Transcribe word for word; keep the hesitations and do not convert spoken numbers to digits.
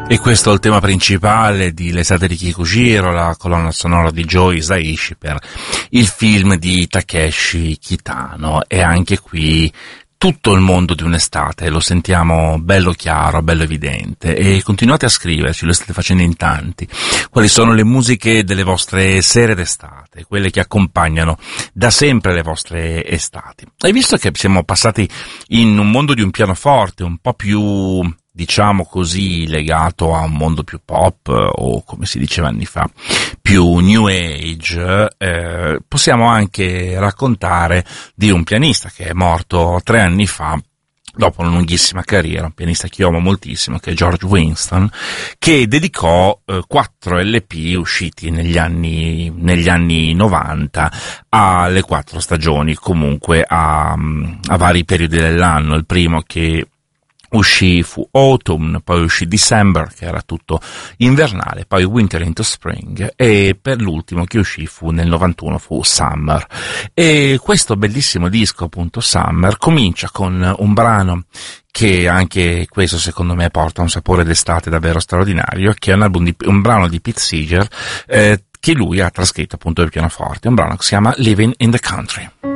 E questo è il tema principale di L'estate di Kikujiro, la colonna sonora di Joe Hisaishi per il film di Takeshi Kitano. E anche qui tutto il mondo di un'estate, lo sentiamo bello chiaro, bello evidente. E continuate a scriverci, lo state facendo in tanti. Quali sono le musiche delle vostre sere d'estate, quelle che accompagnano da sempre le vostre estati. E visto che siamo passati in un mondo di un pianoforte un po' più, diciamo così, legato a un mondo più pop, o come si diceva anni fa, più new age, eh, possiamo anche raccontare di un pianista che è morto tre anni fa, dopo una lunghissima carriera, un pianista che io amo moltissimo, che è George Winston, che dedicò eh, quattro L P usciti negli anni, negli anni novanta alle quattro stagioni, comunque a, a vari periodi dell'anno. Il primo che uscì fu Autumn, poi uscì December, che era tutto invernale, poi Winter into Spring, e per l'ultimo che uscì fu nel novantuno fu Summer. E questo bellissimo disco, appunto Summer, comincia con un brano che anche questo secondo me porta un sapore d'estate davvero straordinario, che è un, album di, un brano di Pete Seeger, eh, che lui ha trascritto appunto il pianoforte, un brano che si chiama Living in the Country.